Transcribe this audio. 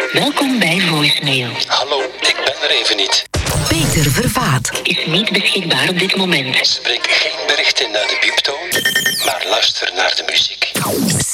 Welkom bij voicemail. Hallo, ik ben er even niet. Peter Vervaat is niet beschikbaar op dit moment. Spreek geen bericht in naar de pieptoon, maar luister naar de muziek.